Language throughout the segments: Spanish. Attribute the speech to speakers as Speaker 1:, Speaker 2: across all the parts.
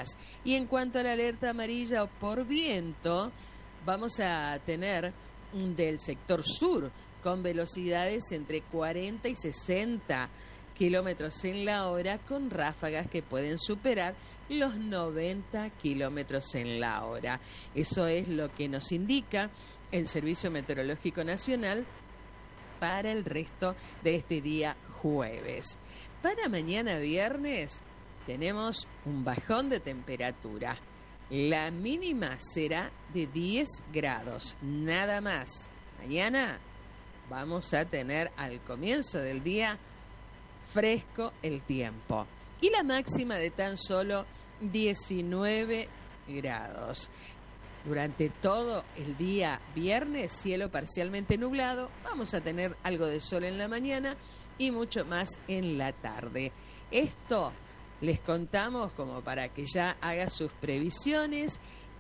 Speaker 1: días. Y en cuanto a la alerta amarilla por viento, vamos a tener del sector sur con velocidades entre 40 y 60 kilómetros en la hora, con ráfagas que pueden superar los 90 kilómetros en la hora. Eso es lo que nos indica el Servicio Meteorológico Nacional para el resto de este día jueves. Para mañana viernes tenemos un bajón de temperatura. La mínima será de 10 grados, nada más. Mañana vamos a tener al comienzo del día fresco el tiempo. Y la máxima de tan solo 19 grados. Durante todo el día viernes, cielo parcialmente nublado, vamos a tener algo de sol en la mañana y mucho más en la tarde. Esto les contamos como para que ya haga sus previsiones,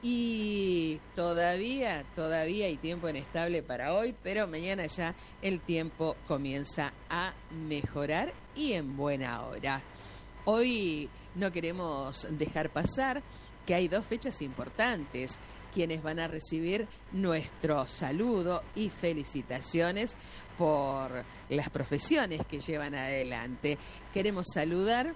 Speaker 1: y todavía hay tiempo inestable para hoy, pero mañana ya el tiempo comienza a mejorar y en buena hora. Hoy no queremos dejar pasar que hay dos fechas importantes, quienes van a recibir nuestro saludo y felicitaciones por las profesiones que llevan adelante. Queremos saludar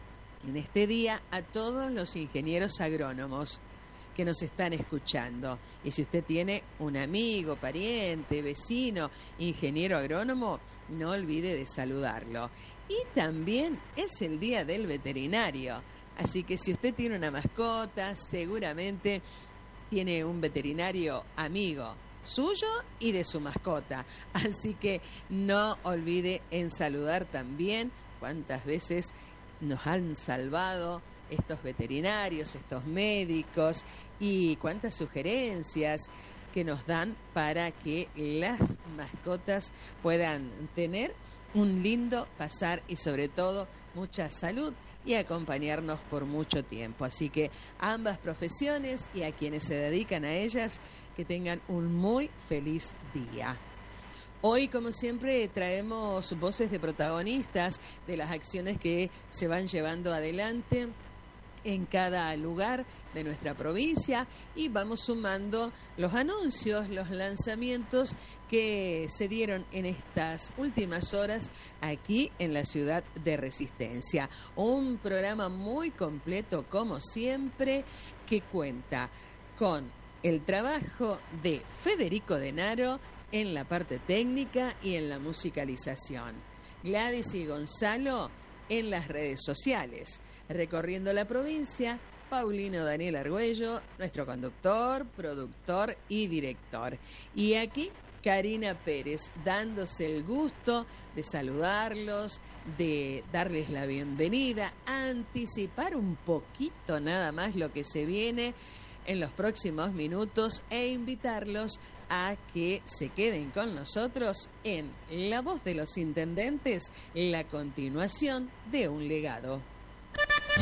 Speaker 1: en este día a todos los ingenieros agrónomos que nos están escuchando. Y si usted tiene un amigo, pariente, vecino, ingeniero agrónomo, no olvide de saludarlo. Y también es el día del veterinario. Así que si usted tiene una mascota, seguramente tiene un veterinario amigo suyo y de su mascota. Así que no olvide en saludar también. Cuántas veces nos han salvado estos veterinarios, estos médicos, y cuántas sugerencias que nos dan para que las mascotas puedan tener un lindo pasar y sobre todo mucha salud y acompañarnos por mucho tiempo. Así que ambas profesiones y a quienes se dedican a ellas, que tengan un muy feliz día. Hoy, como siempre, traemos voces de protagonistas de las acciones que se van llevando adelante en cada lugar de nuestra provincia, y vamos sumando los anuncios, los lanzamientos que se dieron en estas últimas horas aquí en la ciudad de Resistencia. Un programa muy completo, como siempre, que cuenta con el trabajo de Federico Denaro en la parte técnica y en la musicalización. Gladys y Gonzalo en las redes sociales. Recorriendo la provincia, Paulino Daniel Argüello, nuestro conductor, productor y director. Y aquí, Karina Pérez, dándose el gusto de saludarlos, de darles la bienvenida, anticipar un poquito nada más lo que se viene en los próximos minutos e invitarlos a que se queden con nosotros en La Voz de los Intendentes, la continuación de un legado.